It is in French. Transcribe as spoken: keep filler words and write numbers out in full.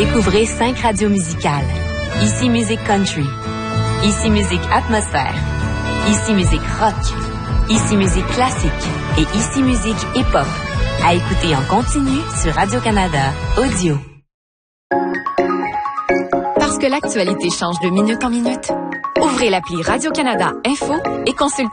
Découvrez cinq radios musicales. Ici Musique Country. Ici Musique Atmosphère. Ici Musique Rock. Ici Musique Classique. Et Ici Musique Hip-Hop. À écouter en continu sur Radio-Canada Audio. Parce que l'actualité change de minute en minute, ouvrez l'appli Radio-Canada Info et consultez